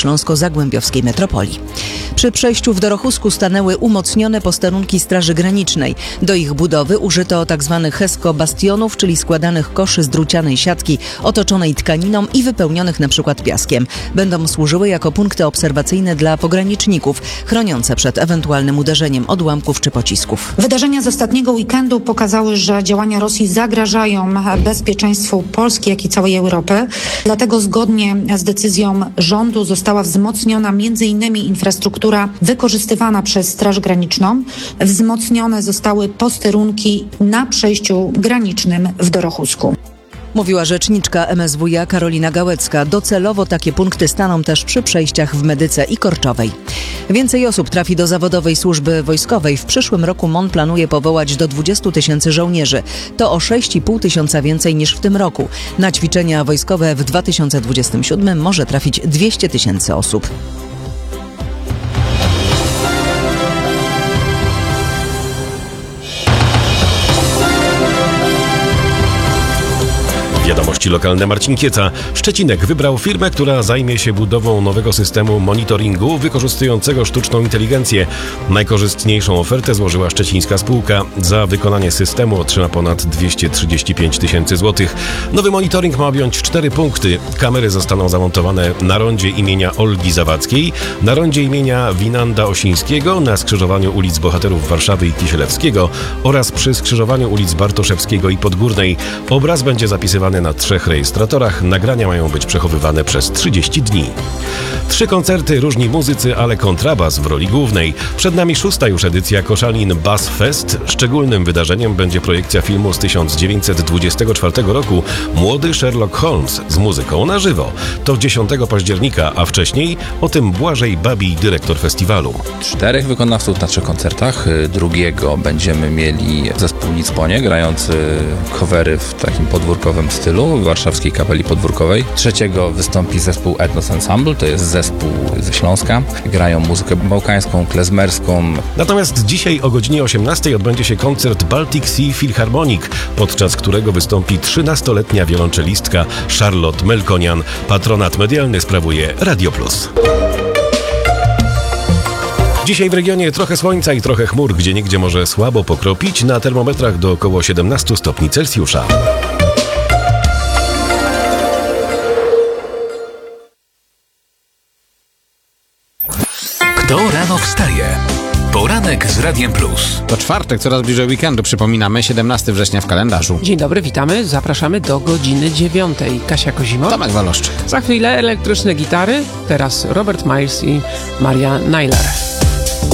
śląsko-zagłębiowskiej metropolii. Przy przejściu w Dorochusku stanęły umocnione posterunki Straży Granicznej. Do ich budowy użyto tzw. HESCO-bastionów, czyli składanych koszy z drucianej siatki otoczonej tkaniną i wypełnionych np. piaskiem. Będą służyły jako punkty obserwacyjne dla pograniczników, chroniące przed ewentualnym uderzeniem odłamków czy pocisków. Wydarzenia z ostatniego weekendu pokazały, że działania Rosji zagrażają bezpieczeństwu Polski, jak i całej Europy. Dlatego zgodnie z decyzją rządu została wzmocniona m.in. infrastruktura wykorzystywana przez Straż Graniczną. Wzmocnione zostały posterunki na przejściu granicznym w Dorochusku. Mówiła rzeczniczka MSWiA Karolina Gałecka. Docelowo takie punkty staną też przy przejściach w Medyce i Korczowej. Więcej osób trafi do zawodowej służby wojskowej. W przyszłym roku MON planuje powołać do 20 000 żołnierzy. To o 6,5 tysiąca więcej niż w tym roku. Na ćwiczenia wojskowe w 2027 może trafić 200 000 osób. Wiadomości lokalne. Marcin Kieca. Szczecinek wybrał firmę, która zajmie się budową nowego systemu monitoringu wykorzystującego sztuczną inteligencję. Najkorzystniejszą ofertę złożyła szczecińska spółka. Za wykonanie systemu otrzyma ponad 235 000 złotych. Nowy monitoring ma objąć 4 punkty. Kamery zostaną zamontowane na rondzie imienia Olgi Zawadzkiej, na rondzie imienia Winanda Osińskiego, na skrzyżowaniu ulic Bohaterów Warszawy i Kisielewskiego oraz przy skrzyżowaniu ulic Bartoszewskiego i Podgórnej. Obraz będzie zapisywany na 3 rejestratorach. Nagrania mają być przechowywane przez 30 dni. 3 koncerty, różni muzycy, ale kontrabas w roli głównej. Przed nami 6. już edycja Koszalin Bass Fest. Szczególnym wydarzeniem będzie projekcja filmu z 1924 roku Młody Sherlock Holmes z muzyką na żywo. To 10 października, a wcześniej o tym Błażej Babi, dyrektor festiwalu. 4 wykonawców na 3 koncertach. 2 będziemy mieli zespół Nicponie, grający covery w takim podwórkowym stylu warszawskiej kapeli podwórkowej. 3 wystąpi zespół Etnos Ensemble, to jest zespół ze Śląska. Grają muzykę bałkańską, klezmerską. Natomiast dzisiaj o godzinie 18 odbędzie się koncert Baltic Sea Philharmonic, podczas którego wystąpi 13-letnia wiolonczelistka Charlotte Melkonian. Patronat medialny sprawuje Radio Plus. Dzisiaj w regionie trochę słońca i trochę chmur, gdzieniegdzie może słabo pokropić, na termometrach do około 17 stopni Celsjusza. Kto rano wstaje? Poranek z Radiem Plus. To czwartek, coraz bliżej weekendu. Przypominamy, 17 września w kalendarzu. Dzień dobry, witamy. Zapraszamy do godziny 9. Kasia Kozimo. Tomek Waloszczyk. Za chwilę elektryczne gitary. Teraz Robert Miles i Maria Nyler.